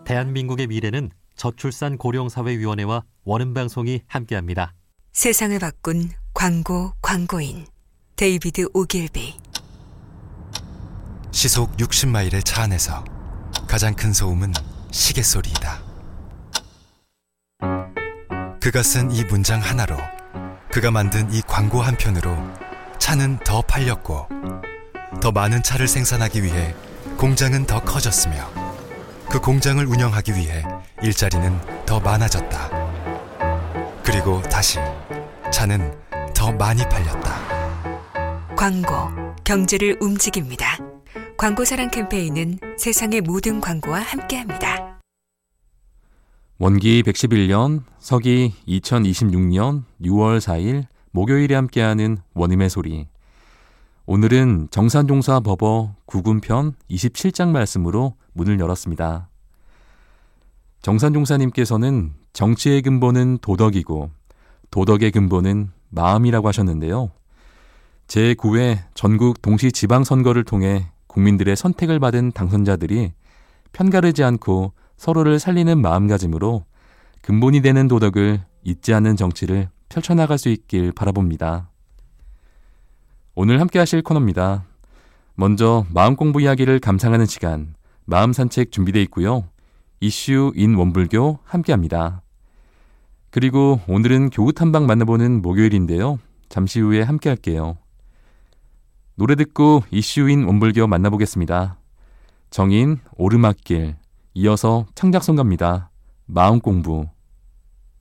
대한민국의 미래는 저출산 고령사회위원회와 원음방송이 함께합니다. 세상을 바꾼 광고인 데이비드 오길비. 시속 60마일의 차 안에서 가장 큰 소음은 시계소리이다. 그가 쓴 이 문장 하나로, 그가 만든 이 광고 한 편으로 차는 더 팔렸고, 더 많은 차를 생산하기 위해 공장은 더 커졌으며, 그 공장을 운영하기 위해 일자리는 더 많아졌다. 그리고 다시 차는 더 많이 팔렸다. 광고, 경제를 움직입니다. 광고사랑 캠페인은 세상의 모든 광고와 함께합니다. 원기 111년, 서기 2026년 6월 4일 목요일에 함께하는 원음의 소리. 오늘은 정산종사 법어 구군편 27장 말씀으로 문을 열었습니다. 정산종사님께서는 정치의 근본은 도덕이고 도덕의 근본은 마음이라고 하셨는데요. 제9회 전국 동시지방선거를 통해 국민들의 선택을 받은 당선자들이 편가르지 않고 서로를 살리는 마음가짐으로 근본이 되는 도덕을 잊지 않는 정치를 펼쳐나갈 수 있길 바라봅니다. 오늘 함께 하실 코너입니다. 먼저 마음 공부 이야기를 감상하는 시간, 마음 산책 준비되어 있고요. 이슈 인 원불교 함께합니다. 그리고 오늘은 교우 탐방 만나보는 목요일인데요. 잠시 후에 함께 할게요. 노래 듣고 이슈인 원불교 만나보겠습니다. 정인 오르막길, 이어서 창작송가입니다. 마음 공부.